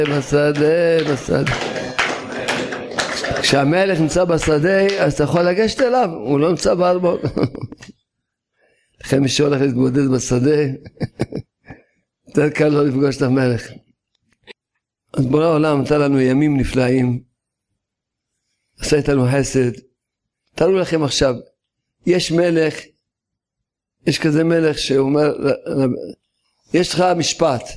בשדה. כשהמלך נמצא בשדה, אז אתה יכול לגשת אליו, הוא לא נמצא בארמון. לכן מי שהולך להתבודד בשדה, יותר קל לא לפגוש את המלך. אז בורא העולם נתן לנו ימים נפלאים, עשה איתנו חסד. תראו לכם עכשיו, יש מלך, יש כזה מלך שאומר, יש לך משפט,